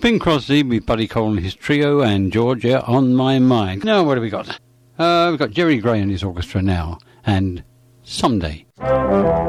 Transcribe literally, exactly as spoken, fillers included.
Bing Crosby with Buddy Cole and his trio, and Georgia on My Mind. Now, what have we got? Uh, we've got Jerry Gray and his orchestra now, and Someday.